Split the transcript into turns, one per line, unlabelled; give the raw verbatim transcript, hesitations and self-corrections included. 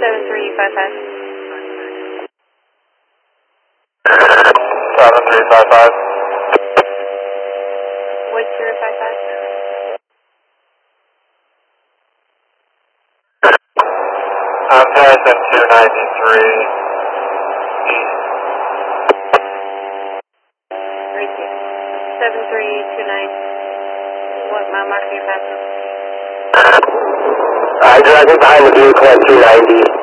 seven three five five.
seven three five five.
What's your five five?
I'm passing two ninety-three.
seven three two nine. What mile mark are you passing?
I driving behind the vehicle at two ninety.